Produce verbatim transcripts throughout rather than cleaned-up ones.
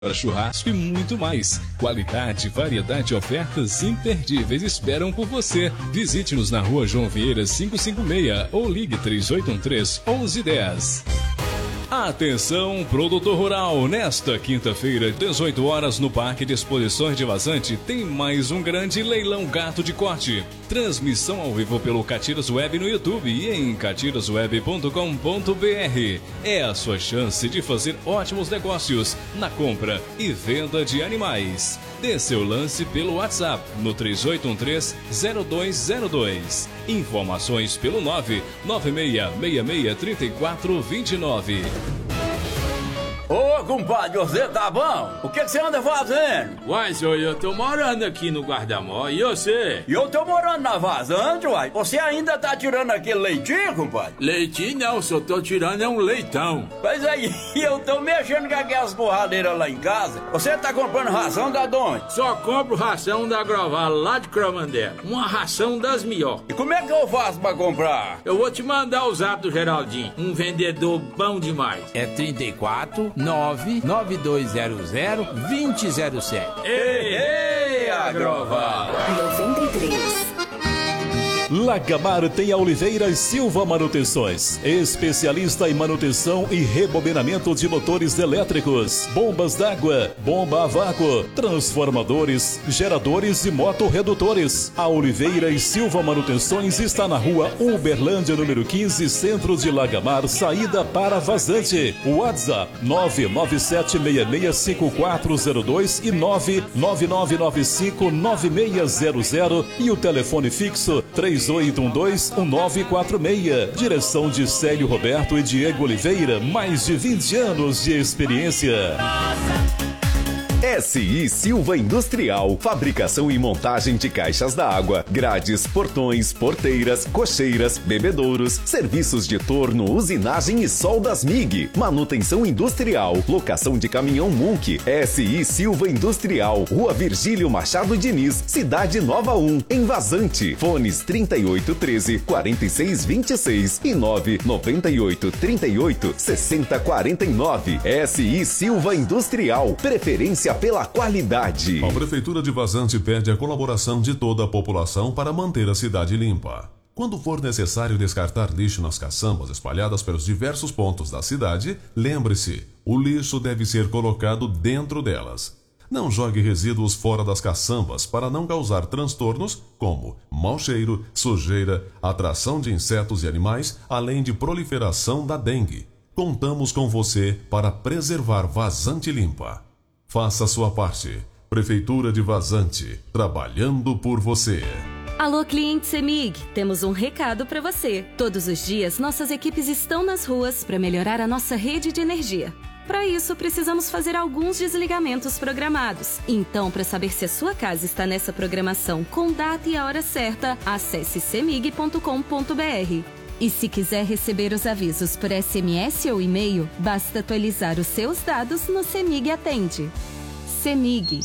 para churrasco e muito mais. Qualidade, variedade e ofertas imperdíveis esperam por você. Visite-nos na rua João Vieira quinhentos e cinquenta e seis ou ligue três oito um três, onze um zero. Atenção, produtor rural, nesta quinta-feira, dezoito horas, no Parque de Exposições de Vazante, tem mais um grande leilão gato de corte. Transmissão ao vivo pelo Catiras Web no YouTube e em catiras web ponto com ponto b r. É a sua chance de fazer ótimos negócios na compra e venda de animais. Dê seu lance pelo WhatsApp no três oito um três, zero dois zero dois. Informações pelo nove nove seis seis seis três quatro dois nove. Ô, compadre, você tá bom? O que, que você anda fazendo? Uai, senhor, eu tô morando aqui no Guardamó, e você? E eu tô morando na Vazante, uai. Você ainda tá tirando aquele leitinho, compadre? Leitinho não, só tô tirando é um leitão. Pois aí, eu tô mexendo com aquelas borradeiras lá em casa. Você tá comprando ração da onde? Só compro ração da Groval, lá de Cromandela. Uma ração das melhores. E como é que eu faço pra comprar? Eu vou te mandar o zap do Geraldinho, um vendedor bom demais. É trinta e quatro, nove nove dois zero zero, dois zero zero sete. Ei, ei, Agroval! noventa e três. Lagamar tem a Oliveiras Silva Manutenções, especialista em manutenção e rebobinamento de motores elétricos, bombas d'água, bomba a vácuo, transformadores, geradores e motorredutores. A Oliveiras Silva Manutenções está na rua Uberlândia, número quinze, centro de Lagamar, saída para Vazante. WhatsApp nove nove sete seis seis cinco quatro zero dois e nove nove nove nove cinco nove seis zero zero e o telefone fixo três oito um dois um nove quatro seis. Direção de Célio Roberto e Diego Oliveira, mais de vinte anos de experiência. S I Silva Industrial, fabricação e montagem de caixas d'água, grades, portões, porteiras, cocheiras, bebedouros, serviços de torno, usinagem e soldas M I G, manutenção industrial, locação de caminhão Munk. S I Silva Industrial, Rua Virgílio Machado Diniz, Cidade Nova um, em Vazante. Fones trinta e oito treze, quarenta e seis vinte e seis e nove nove oito trinta e oito sessenta quarenta e nove. S I Silva Industrial, preferência pela qualidade. A Prefeitura de Vazante pede a colaboração de toda a população para manter a cidade limpa. Quando for necessário descartar lixo nas caçambas espalhadas pelos diversos pontos da cidade, lembre-se, o lixo deve ser colocado dentro delas. Não jogue resíduos fora das caçambas para não causar transtornos como mau cheiro, sujeira, atração de insetos e animais, além de proliferação da dengue. Contamos com você para preservar Vazante limpa. Faça a sua parte. Prefeitura de Vazante, trabalhando por você. Alô, cliente CEMIG, temos um recado para você. Todos os dias, nossas equipes estão nas ruas para melhorar a nossa rede de energia. Para isso, precisamos fazer alguns desligamentos programados. Então, para saber se a sua casa está nessa programação com data e a hora certa, acesse cemig ponto com ponto b r. E se quiser receber os avisos por S M S ou e-mail, basta atualizar os seus dados no CEMIG Atende. CEMIG.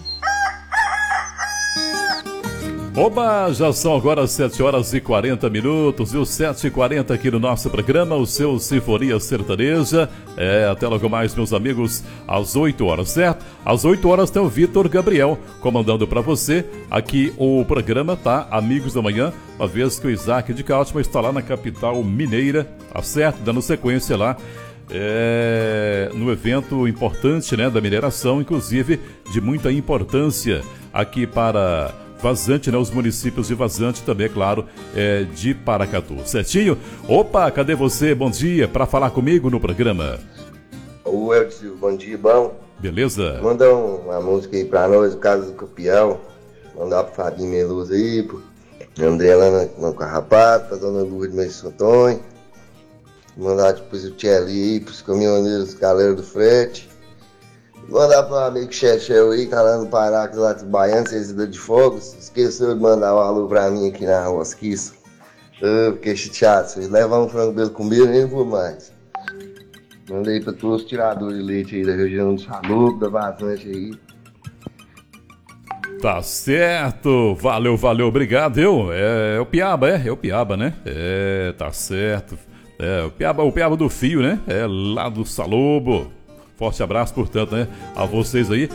Oba, já são agora sete horas e quarenta minutos, e o sete e quarenta aqui no nosso programa, o seu Sinfonia Sertaneja. É, até logo mais, meus amigos, às oito horas, certo? Às oito horas tem o Vitor Gabriel comandando para você. Aqui o programa, tá? Amigos da Manhã, uma vez que o Isaac de Cáltima está lá na capital mineira, tá certo? Dando sequência lá. É, no evento importante, né, da mineração, inclusive de muita importância aqui para Vazante, né, os municípios de Vazante também, é claro, é, de Paracatu. Certinho? Opa, cadê você? Bom dia, para falar comigo no programa. O Elcio, bom dia, bom. Beleza. Manda uma música aí pra nós, o Casa do Campeão. Mandar pro Fabinho Meluso aí, pro André lá na, na Carrapato, pra Dona Lourdes Mãe Antônio. Mandar depois o Tcheli aí pros caminhoneiros, galera do frete. Mandar pro amigo Chechel aí, tá lá no Pará, lá do Baiano, vocês cidade de Fogo. Esqueceu de mandar um alô pra mim aqui na Rosquiça. Eu fiquei chateado, vocês levam um frango belo comigo, nem vou mais. Mandei pra todos os tiradores de leite aí da região do Saluco, da Vazante aí. Tá certo, valeu, valeu, obrigado, eu. É, é o Piaba, é, é o Piaba, né? É, tá certo. É, o Piaba, o Piaba do Fio, né? É lá do Salobo. Forte abraço, portanto, né, a vocês aí.